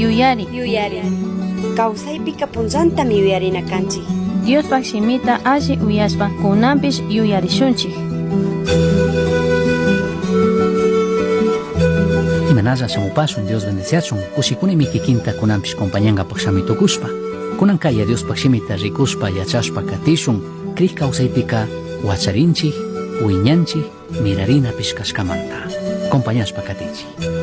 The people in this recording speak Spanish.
yuyari. Kawsaypika punllantami yuyarina kanchik. Diospak shimita alli uyaspa kunanpish yuyarishunchik. Imanalla shamupasun, Dios bendiciachun, kushikuni mikikinta kunanpish compañanga pakshami tukuspa. Kunan kaya Diospak shimita rikuspa yachashpa katishun, krik kawsaypika wacharinchik, uiñanchik, mirarina pishkashkamanta. Compañashpa katichik.